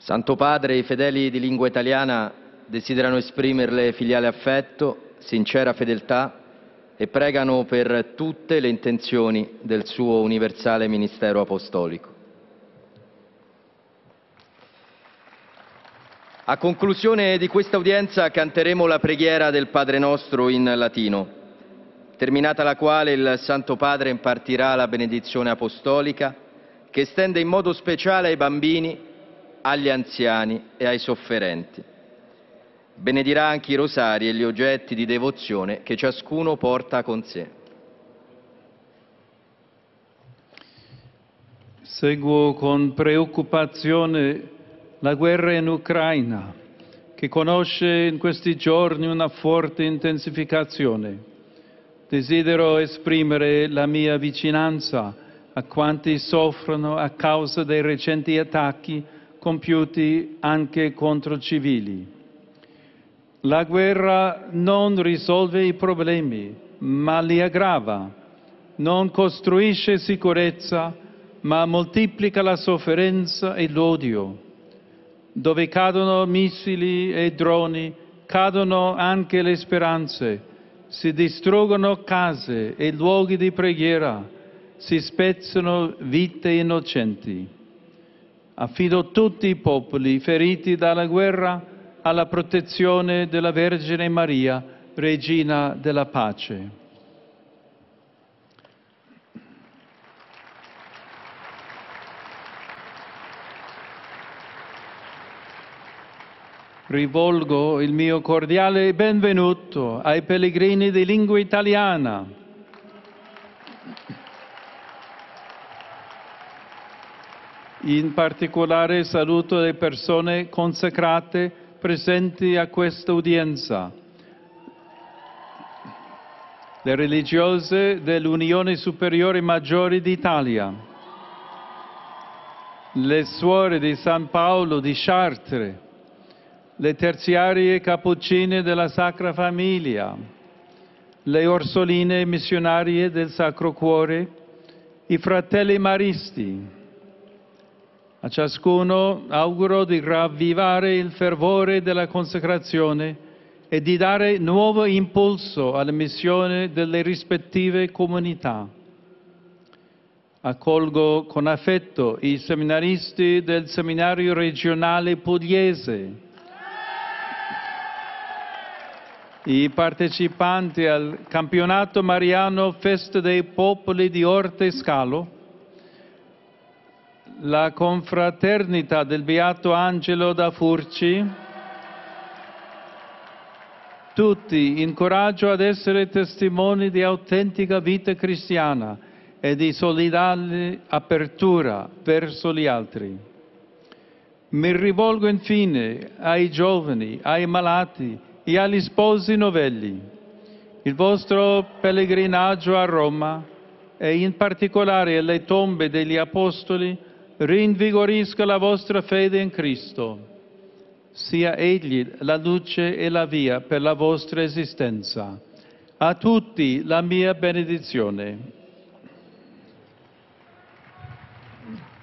Santo Padre, i fedeli di lingua italiana desiderano esprimerle filiale affetto, sincera fedeltà e pregano per tutte le intenzioni del suo universale ministero apostolico. A conclusione di questa udienza canteremo la preghiera del Padre Nostro in latino, terminata la quale il Santo Padre impartirà la benedizione apostolica che estende in modo speciale ai bambini, agli anziani e ai sofferenti. Benedirà anche i rosari e gli oggetti di devozione che ciascuno porta con sé. Seguo con preoccupazione la guerra in Ucraina, che conosce in questi giorni una forte intensificazione. Desidero esprimere la mia vicinanza a quanti soffrono a causa dei recenti attacchi compiuti anche contro civili. La guerra non risolve i problemi, ma li aggrava. Non costruisce sicurezza, ma moltiplica la sofferenza e l'odio. Dove cadono missili e droni, cadono anche le speranze. Si distruggono case e luoghi di preghiera, si spezzano vite innocenti. Affido tutti i popoli feriti dalla guerra alla protezione della Vergine Maria, Regina della Pace. Rivolgo il mio cordiale benvenuto ai pellegrini di lingua italiana. In particolare saluto le persone consacrate presenti a questa udienza, le religiose dell'Unione Superiore Maggiore d'Italia, le suore di San Paolo di Chartres, le terziarie cappuccine della Sacra Famiglia, le orsoline missionarie del Sacro Cuore, i fratelli maristi. A ciascuno auguro di ravvivare il fervore della consacrazione e di dare nuovo impulso alla missione delle rispettive comunità. Accolgo con affetto i seminaristi del Seminario Regionale Pugliese, i partecipanti al Campionato Mariano Festa dei Popoli di Orte Scalo, la confraternita del Beato Angelo da Furci. Tutti incoraggio ad essere testimoni di autentica vita cristiana e di solidale apertura verso gli altri. Mi rivolgo infine ai giovani, ai malati e agli sposi novelli. Il vostro pellegrinaggio a Roma e in particolare alle tombe degli Apostoli rinvigorisca la vostra fede in Cristo. Sia Egli la luce e la via per la vostra esistenza. A tutti la mia benedizione.